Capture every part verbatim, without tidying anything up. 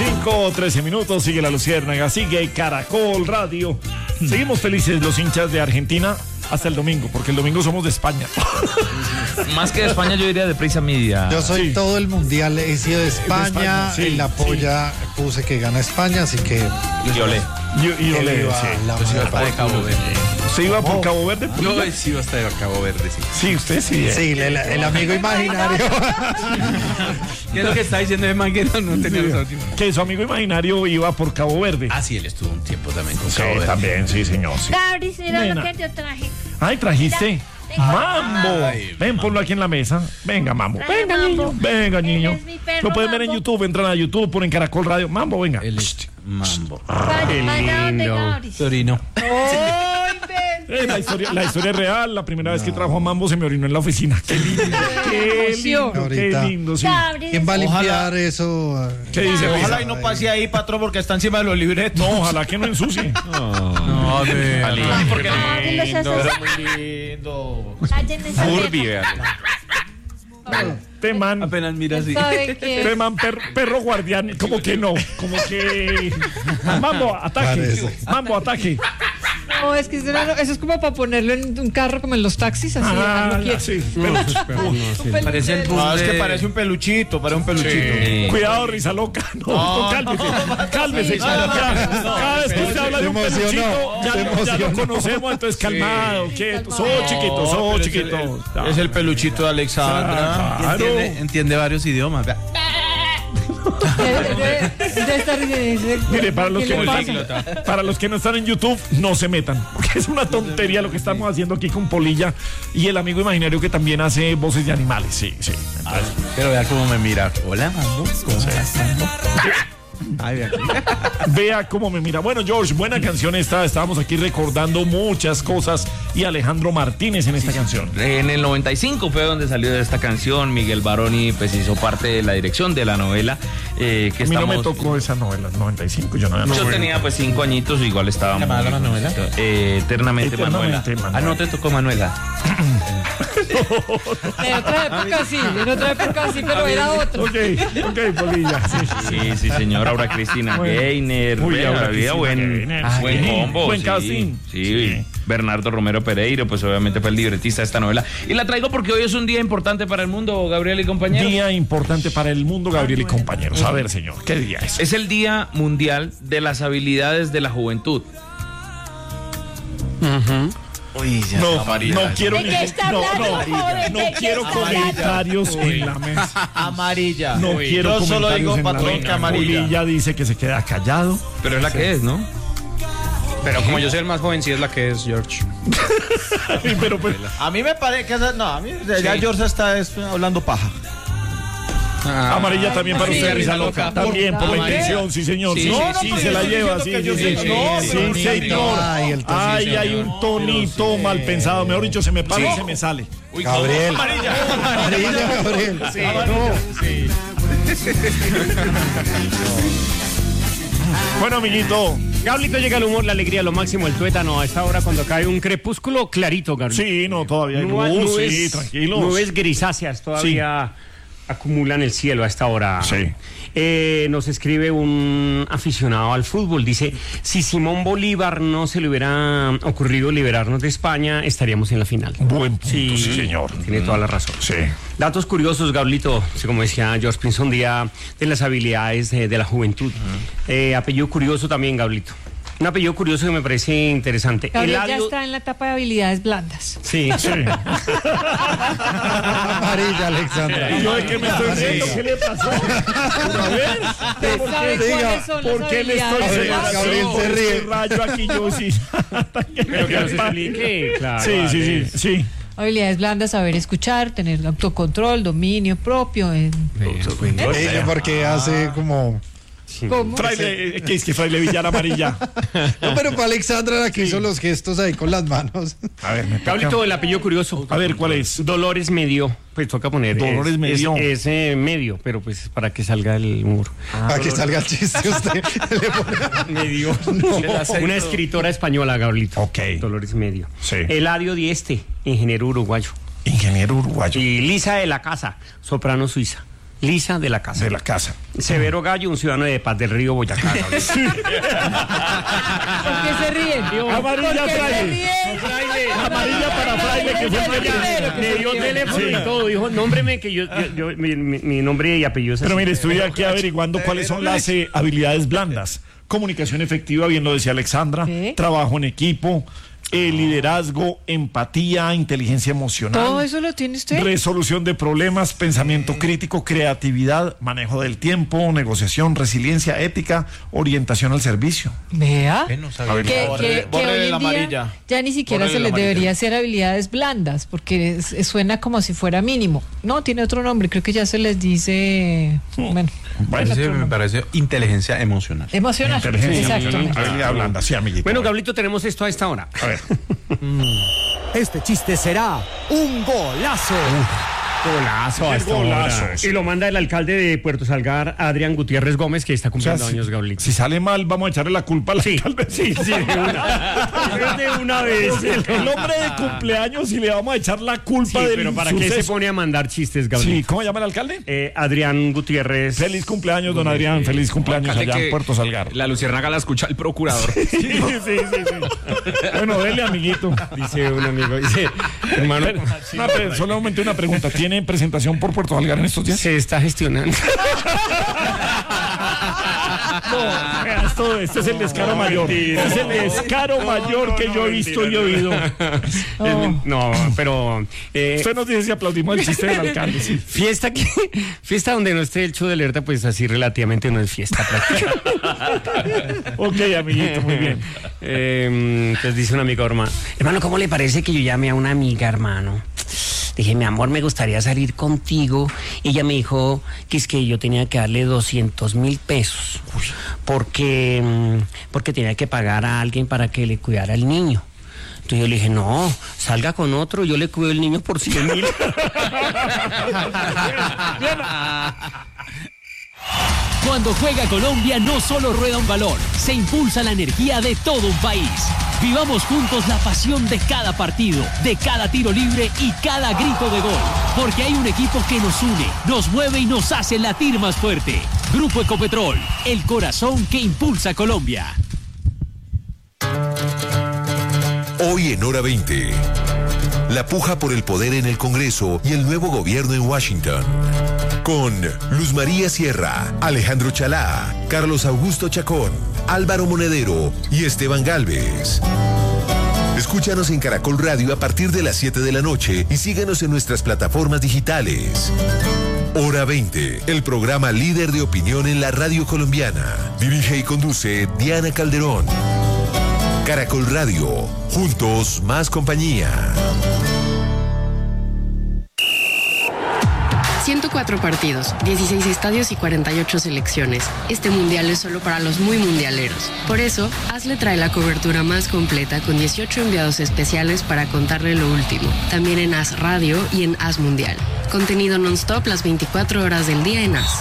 cinco, trece minutos, sigue la Luciérnaga, sigue Caracol Radio. Seguimos felices los hinchas de Argentina hasta el domingo, porque el domingo somos de España. Más que de España, yo diría de Prisa Media. Yo soy Sí. todo el mundial, he sido de España, De España, sí, en la polla puse que gana España, así que Y olé. Y, y que olé, viva sí. la Yo sí iba madre. hasta de Cabo Verde. ¿Usted iba por Cabo Verde? Yo sí iba hasta de Cabo Verde, sí. Sí, usted sí. eh. Sí, el, el amigo imaginario. ¿Qué es lo que está diciendo de man que no, no tenía los audífonos? Que su amigo imaginario iba por Cabo Verde. Ah, sí, él estuvo un tiempo también con Sí, Cabo Verde. también, sí, señor. Sí. Gabri, sí, era Nena. lo que yo traje. Ay, trajiste Tengo- Mambo. Ay, Ven, ponlo aquí en la mesa. Venga, Mambo. Traje Venga, Mambo. niño. Venga, Él niño. es mi perro, Lo pueden ver en Mambo. YouTube. Entran a YouTube, ponen Caracol Radio. Mambo, venga. Él es Mambo. Vaya, vaya donde Gabri. Torino. ¡Ay, ven! Eh, la, historia, la historia es real. La primera vez que trajo a Mambo se me orinó en la oficina. Qué lindo. Qué lindo. Qué Ahorita. lindo, sí. Gabri, ¿Quién va a limpiar Ojalá. eso? ¿Qué dice? Ojalá Risa? y no pase ahí, patrón, porque está encima de los libretos. No, ojalá que no ensucie. No, ve. porque Gabri los hace así. Muy lindo. Callen esa Furby, mierda. vea. Teman. Apenas mira así. ¿Sabe qué? Teman, perro, perro guardián. Como que no. Como que. Mambo, ataque. Parece. Mambo, ataque. No, es que eso, no- eso es como para ponerlo en un carro como en los taxis, así, Ah, dejarlo quieto. sí. Un Parece el peluche. bus No, es que de- parece un peluchito, parece un peluchito. Sí. Cuidado, risa loca. No, no, cálmese. Cálmese. sí, Ya, no, ya, cada vez que usted habla de un Se emocionó, peluchito, ya, se ya lo emocionó. conocemos, entonces calmado, quieto. So chiquito, No, so pero es el- chiquito. el- Es el peluchito de Alexandra. Claro. Entiende, entiende varios idiomas. Vea. Debe- debe- debe estar- debe- Mire, para los, ¿qué que le no pasa? están, para los que no están en YouTube, no se metan, porque es una tontería lo que estamos haciendo aquí con Polilla y el amigo imaginario que también hace voces de animales. Sí, sí. Entonces, Pero vea cómo me mira. Hola, Mambo. ¿Cómo estás, Mambo? Ay, vea aquí. vea cómo me mira. Bueno, George, buena canción esta. Estábamos aquí recordando muchas cosas y Alejandro Martínez en esta canción. En el noventa y cinco fue donde salió esta canción. Miguel Baroni pues hizo parte de la dirección de la novela. Eh, que A mí no me estamos- tocó esa novela, noventa y cinco, yo no había Yo nacido. tenía pues cinco añitos, igual estaba ¿Cómo llamaba la novela? Eh, eternamente, Eternamente, Manuela. Manuela. Ah, no te tocó Manuela. En otra época sí, en otra época sí, pero era otro. Ok, ok, Polilla. Sí, Sí, sí, señor. Aura Cristina Bueno. Gainer. Muy Vea, Aura había Cristina buen, Gainer, ah, buen sí. combo. Buen sí, casting. Sí, Sí. Bernardo Romero Pereiro, pues obviamente fue el libretista de esta novela. Y la traigo porque hoy es un día importante para el mundo, Gabriel y compañeros. Día importante para el mundo, Gabriel y compañeros. A ver, señor, ¿qué día es? Es el Día Mundial de las Habilidades de la Juventud. Uy, ya No, está amarilla. no quiero ¿De ni- qué está no, hablando, no, joven? no ¿De qué quiero está hablando? comentarios en la mesa. Amarilla. No quiero Yo solo comentarios digo, en la patrón, mesa. que amarilla. Polilla dice que se queda callado. Pero es la que es, ¿no? Pero como yo soy el más joven, sí es la que es George. Pero pues, A mí me parece que esa- no, a mí ya George está es, hablando paja. amarilla también para Sí, usted, risa risa loca. loca. También por la Amarilla. intención, sí, señor. Sí, Sí, sí, no, no, sí, pero se yo la estoy lleva, diciendo sí, que yo sí, soy- sí. no, Sí, pero señor. Ay, el tonito. Ay, hay un tonito mal pensado. Mejor dicho, se me para y se me sale. Gabriel. Amarilla, Gabriel. Bueno, amiguito. Gablito llega el humor, la alegría, lo máximo, el tuétano. A esta hora cuando cae un crepúsculo clarito, Gablito. Sí, no, todavía hay Nubes- luz, nubes- sí, tranquilos. Nubes grisáceas todavía acumulan el cielo a esta hora. Sí. Eh, nos escribe un aficionado al fútbol. Dice, si Simón Bolívar no se le hubiera ocurrido liberarnos de España, estaríamos en la final. Buen punto, sí, señor. Tiene toda la razón. Sí. Datos curiosos, Gablito, como decía George Pinson, día de las habilidades de, de la juventud. Eh, apellido curioso también, Gablito. Un apellido curioso que me parece interesante. Gabriel ya Eladio- está en la etapa de habilidades blandas. Sí, Sí. Amarilla, Alexandra. ¿Y yo de qué me estoy riendo? ¿Qué le pasó? A ver, ¿por ¿Sabe qué, cuáles son las ¿por qué le estoy habilidades blandas? Gabriel se ríe. Ese rayo aquí yo sí. pero que nos explique, claro. Sí, sí, sí, sí. Habilidades blandas, saber escuchar, tener autocontrol, dominio propio. En... Ella porque hace como... ¿Cómo? Fraile, ¿qué es que Fraile Villar amarilla? No, pero para Alexandra la que hizo los gestos ahí con las manos. A ver, me toca. Gablito, el apellido curioso. A ver, ¿cuál es? Dolores Medio. Pues toca poner. Dolores es- Medio. Es, es, eh, medio, pero pues para que salga el humor. Para que salga el chiste usted. Le pone- Medio. Una escritora española, Gablito. Ok. Dolores Medio. Sí. Eladio Dieste, ingeniero uruguayo. Ingeniero uruguayo. Y Lisa de la Casa, soprano suiza. Lisa de la Casa. De la casa. Severo Gallo, un ciudadano de Paz del Río, Boyacá. ¿Por qué se ríen? Amarilla ¿Por qué se Fraile. ríen? Amarilla para Fraile, que fue el primero. Me dio teléfono y todo, dijo, nómbreme que yo, yo, yo mi, mi- mi nombre y apellido es Pero así. mire, estoy aquí averiguando cuáles son las eh, habilidades blandas. Comunicación efectiva, bien lo decía Alexandra. ¿Sí? Trabajo en equipo, eh, liderazgo, empatía, inteligencia emocional. ¿Todo eso lo tiene usted? Resolución de problemas, pensamiento crítico, creatividad, manejo del tiempo, negociación, resiliencia, ética, orientación al servicio. Vea. Eh, no sabía. A ver, Que, que- Borre- que borre hoy en la día amarilla. ya ni siquiera Borre se la les amarilla. debería hacer habilidades blandas, porque es- es- suena como si fuera mínimo. No, tiene otro nombre, creo que ya se les dice, bueno, Bueno, Ese otro me nombre. parece inteligencia emocional. emocional. inteligencia Exactamente. emocional, habilidad blanda, sí, amiguito. Bueno, Gablito, tenemos esto a esta hora. A ver. Este chiste será un golazo. Golazo, Qué hasta golazos. ahora. Y lo manda el alcalde de Puerto Salgar, Adrián Gutiérrez Gómez, que está O sea, cumpliendo si, años, Gablito. si sale mal, vamos a echarle la culpa al Sí, alcalde. sí, sí, de una. de una vez. El hombre de cumpleaños y le vamos a echar la culpa Sí, del pero ¿para qué se suceso. pone a mandar chistes, Sí, Gablito? ¿cómo llama el alcalde? Eh, Adrián Gutiérrez. Feliz cumpleaños, don Adrián. Feliz cumpleaños Alcalde allá en que Puerto Salgar. La luciérnaga la escucha el procurador. Sí, sí, sí, sí. Bueno, dele, amiguito. Dice un amigo, dice, hermano, Una pre- solamente una pregunta. ¿Tiene presentación por Puerto Salgar en estos días? se está gestionando. No, veas todo. Este es el descaro mayor. Este es el descaro mayor que yo he visto y oído. Eh, No, pero eh, Usted nos dice si aplaudimos el chiste del alcalde. Sí. fiesta que fiesta donde no esté el show de alerta, pues así relativamente no es fiesta prácticamente. Ok, amiguito, muy bien. Eh, entonces dice un amigo, hermano, hermano, ¿cómo le parece que yo llame a una amiga, hermano? Dije, mi amor, me gustaría salir contigo. Y ella me dijo que es que yo tenía que darle doscientos mil pesos porque, mm, porque tenía que pagar a alguien para que le cuidara al niño. Entonces yo le dije, no, salga con otro, yo le cuido el niño por cien mil. Cuando juega Colombia no solo rueda un balón, se impulsa la energía de todo un país. Vivamos juntos la pasión de cada partido, de cada tiro libre y cada grito de gol. Porque hay un equipo que nos une, nos mueve y nos hace latir más fuerte. Grupo Ecopetrol, el corazón que impulsa Colombia. Hoy en Hora veinte. La puja por el poder en el Congreso y el nuevo gobierno en Washington. Con Luz María Sierra, Alejandro Chalá, Carlos Augusto Chacón, Álvaro Monedero y Esteban Galvez. Escúchanos en Caracol Radio a partir de las siete de la noche y síguenos en nuestras plataformas digitales. Hora veinte, el programa líder de opinión en la radio colombiana. Dirige y conduce Diana Calderón. Caracol Radio, juntos más compañía. ciento cuatro partidos, dieciséis estadios y cuarenta y ocho selecciones. Este mundial es solo para los muy mundialeros. Por eso, AS le trae la cobertura más completa con dieciocho enviados especiales para contarle lo último. También en AS Radio y en AS Mundial. Contenido non-stop las veinticuatro horas del día en AS.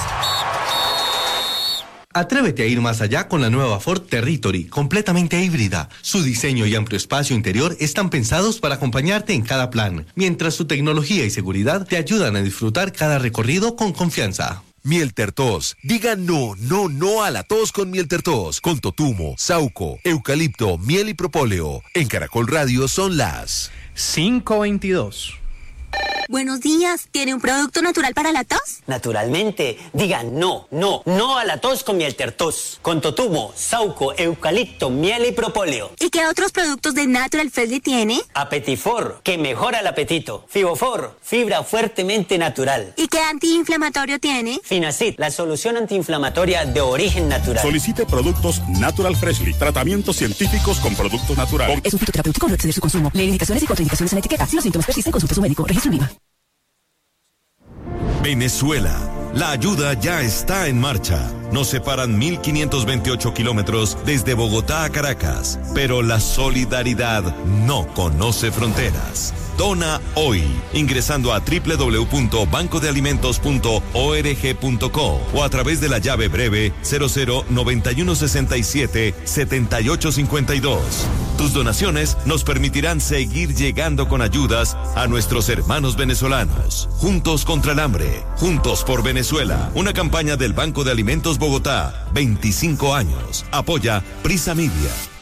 Atrévete a ir más allá con la nueva Ford Territory, completamente híbrida. Su diseño y amplio espacio interior están pensados para acompañarte en cada plan, mientras su tecnología y seguridad te ayudan a disfrutar cada recorrido con confianza. Mielter Tos. Diga no, no, no a la tos con Mielter Tos. Con totumo, sauco, eucalipto, miel y propóleo. En Caracol Radio son las cinco veintidós. Buenos días, ¿tiene un producto natural para la tos? Naturalmente, diga no, no, no a la tos con Mielter Tos. Con totumo, sauco, eucalipto, miel y propóleo. ¿Y qué otros productos de Natural Freshly tiene? Apetifor, que mejora el apetito. Fibofor, fibra fuertemente natural. ¿Y qué antiinflamatorio tiene? Finacid, la solución antiinflamatoria de origen natural. Solicite productos Natural Freshly, tratamientos científicos con productos naturales. Es un fitoterapéutico, no exceder su consumo. Lee indicaciones y contraindicaciones en la etiqueta. Si los síntomas persisten, consulte a su médico. Registro IVA. Venezuela. La ayuda ya está en marcha. Nos separan mil quinientos veintiocho kilómetros desde Bogotá a Caracas, pero la solidaridad no conoce fronteras. Dona hoy, ingresando a doble u doble u doble u punto banco de alimentos punto org punto co o a través de la llave breve cero cero noventa y uno sesenta y siete setenta y ocho cincuenta y dos. Tus donaciones nos permitirán seguir llegando con ayudas a nuestros hermanos venezolanos. Juntos contra el hambre, juntos por Venezuela. Una campaña del Banco de Alimentos Bogotá, veinticinco años. Apoya Prisa Media.